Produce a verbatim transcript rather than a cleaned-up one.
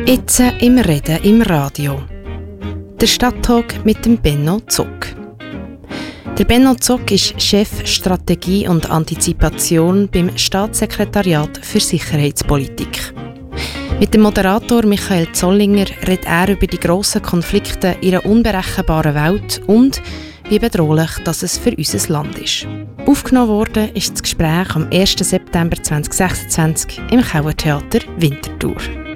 Jetzt im Reden im Radio. Der Stadttalk mit dem Benno Zock. Der Benno Zock ist Chef Strategie und Antizipation beim Staatssekretariat für Sicherheitspolitik. Mit dem Moderator Michael Zollinger redet er über die grossen Konflikte in einer unberechenbaren Welt und wie bedrohlich dass es für unser Land ist. Aufgenommen worden ist das Gespräch am ersten September zweitausendsechsundzwanzig im Kauertheater Winterthur.